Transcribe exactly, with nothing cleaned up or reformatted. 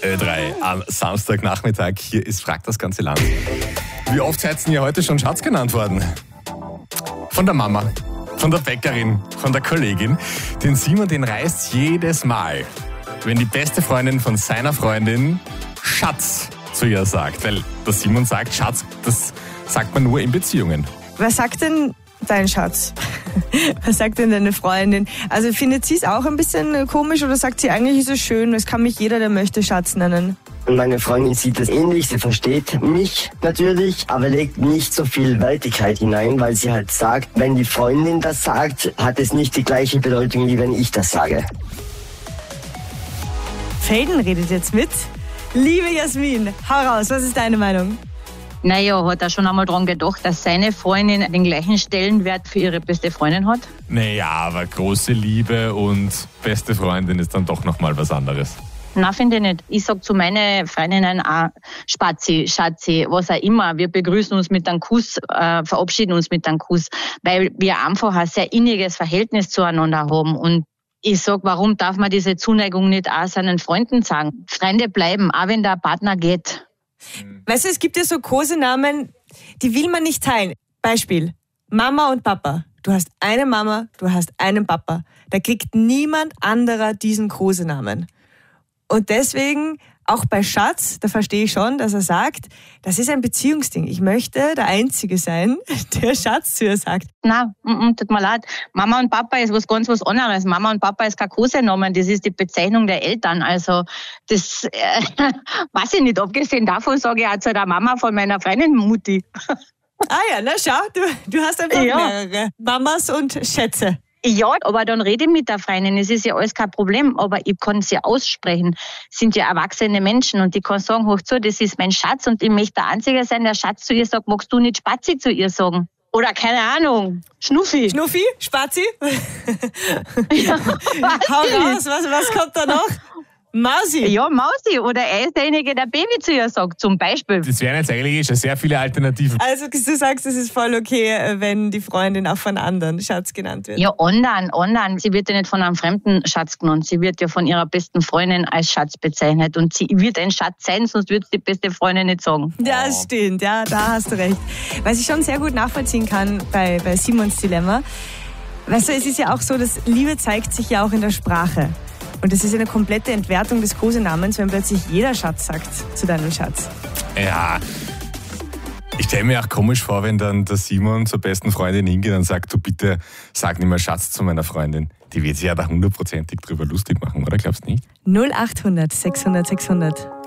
Ö drei am Samstagnachmittag. Hier ist Frag das ganze Land. Wie oft seid ihr heute schon Schatz genannt worden? Von der Mama, von der Bäckerin, von der Kollegin. Den Simon, den reißt jedes Mal, wenn die beste Freundin von seiner Freundin Schatz zu ihr sagt. Weil der Simon sagt, Schatz, das sagt man nur in Beziehungen. Was sagt denn dein Schatz? Was sagt denn deine Freundin? Also findet sie es auch ein bisschen komisch oder sagt sie, eigentlich ist es schön, es kann mich jeder, der möchte, Schatz nennen? Meine Freundin sieht das ähnlich, sie versteht mich natürlich, aber legt nicht so viel Wertigkeit hinein, weil sie halt sagt, wenn die Freundin das sagt, hat es nicht die gleiche Bedeutung, wie wenn ich das sage. Felden redet jetzt mit. Liebe Jasmin, hau raus, was ist deine Meinung? Naja, hat er schon einmal dran gedacht, dass seine Freundin den gleichen Stellenwert für ihre beste Freundin hat? Naja, aber große Liebe und beste Freundin ist dann doch nochmal was anderes. Nein, finde ich nicht. Ich sag zu meinen Freundinnen auch Spazi, Schatzi, was auch immer. Wir begrüßen uns mit einem Kuss, äh, verabschieden uns mit einem Kuss, weil wir einfach ein sehr inniges Verhältnis zueinander haben. Und ich sag, warum darf man diese Zuneigung nicht auch seinen Freunden sagen? Freunde bleiben, auch wenn der Partner geht. Weißt du, es gibt ja so Kosenamen, die will man nicht teilen. Beispiel, Mama und Papa. Du hast eine Mama, du hast einen Papa. Da kriegt niemand anderer diesen Kosenamen. Und deswegen, auch bei Schatz, da verstehe ich schon, dass er sagt, das ist ein Beziehungsding. Ich möchte der Einzige sein, der Schatz zu ihr sagt. Nein, mm, tut mir leid. Mama und Papa ist was ganz was anderes. Mama und Papa ist kein Kosenamen, das ist die Bezeichnung der Eltern. Also das äh, weiß ich nicht. Abgesehen davon sage ich auch zu der Mama von meiner Freundin Mutti. Ah ja, na schau, du, du hast einfach ja. mehrere Mamas und Schätze. Ja, aber dann rede ich mit der Freundin, es ist ja alles kein Problem, aber ich kann es ja aussprechen. Es sind ja erwachsene Menschen und ich kann sagen, hoch zu, das ist mein Schatz und ich möchte der Einzige sein, der Schatz zu ihr sagt, magst du nicht Spazi zu ihr sagen? Oder keine Ahnung, Schnuffi. Schnuffi? Spazi? Ja, hau raus, was, was kommt da noch? Mausi. Ja, Mausi. Oder er ist derjenige, der Baby zu ihr sagt, zum Beispiel. Das wären jetzt eigentlich schon sehr viele Alternativen. Also du sagst, es ist voll okay, wenn die Freundin auch von anderen Schatz genannt wird. Ja, anderen, anderen. Sie wird ja nicht von einem fremden Schatz genannt. Sie wird ja von ihrer besten Freundin als Schatz bezeichnet. Und sie wird ein Schatz sein, sonst würde es die beste Freundin nicht sagen. Ja, das stimmt. Ja, da hast du recht. Was ich schon sehr gut nachvollziehen kann bei, bei Simons Dilemma. Weißt du, es ist ja auch so, dass Liebe zeigt sich ja auch in der Sprache. Und das ist eine komplette Entwertung des Kosenamens, wenn plötzlich jeder Schatz sagt zu deinem Schatz. Ja, ich stelle mir auch komisch vor, wenn dann der Simon zur besten Freundin hingeht und sagt, du bitte sag nicht mehr Schatz zu meiner Freundin. Die wird sich ja da hundertprozentig drüber lustig machen, oder glaubst du nicht? null acht hundert sechshundert sechshundert